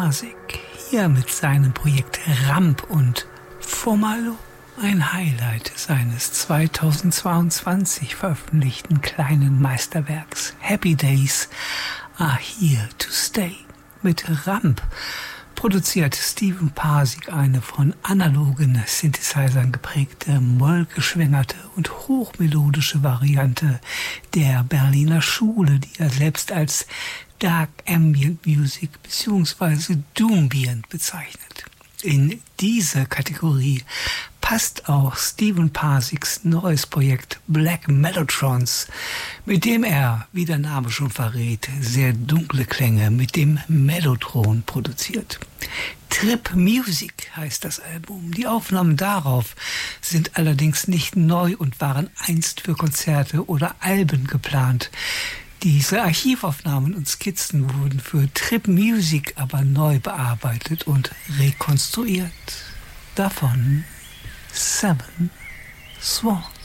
Pasek, hier mit seinem Projekt Ramp und Formalo, ein Highlight seines 2022 veröffentlichten kleinen Meisterwerks Happy Days Are Here to Stay. Mit Ramp produziert Steven Pasek eine von analogen Synthesizern geprägte, mollgeschwängerte und hochmelodische Variante der Berliner Schule, die er selbst als Dark Ambient Music bzw. Doombient bezeichnet. In diese Kategorie passt auch Steven Paseks neues Projekt Black Mellotrons, mit dem er, wie der Name schon verrät, sehr dunkle Klänge mit dem Mellotron produziert. Trip Music heißt das Album. Die Aufnahmen darauf sind allerdings nicht neu und waren einst für Konzerte oder Alben geplant. Diese Archivaufnahmen und Skizzen wurden für Trip Music aber neu bearbeitet und rekonstruiert. Davon Seven Swans.